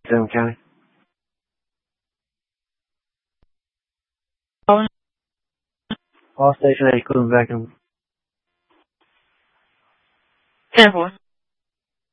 Salem County. All station 8, Cleveland back in. 10-4.